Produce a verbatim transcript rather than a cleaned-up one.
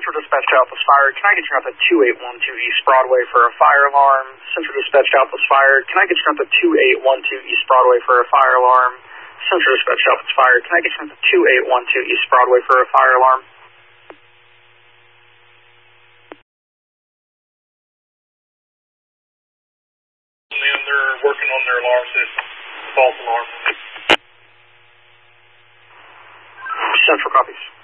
Central Dispatch Alpha's fired. Can I get you out to two eight one two East Broadway for a fire alarm? Central Dispatch Alpha's fired. Can I get you out to two eight one two East Broadway for a fire alarm? Central Dispatch Alpha's fired. Can I get you out to two eight one two East Broadway for a fire alarm? And they're working on their alarm system. False alarm. Central copies.